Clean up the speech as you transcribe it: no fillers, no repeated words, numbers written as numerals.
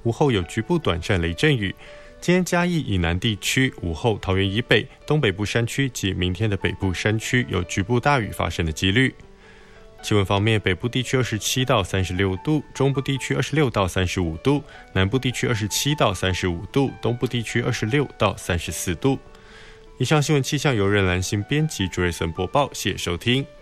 午后有局部短暂雷阵雨。今天嘉义以南地区午后桃园以北、东北部山区及明天的北部山区有局部大雨发生的几率。气温方面，北部地区27到36度，中部地区26到35度，南部地区27到35度，东部地区26到34度。以上新闻气象由任兰心编辑，朱瑞森播报，谢谢收听。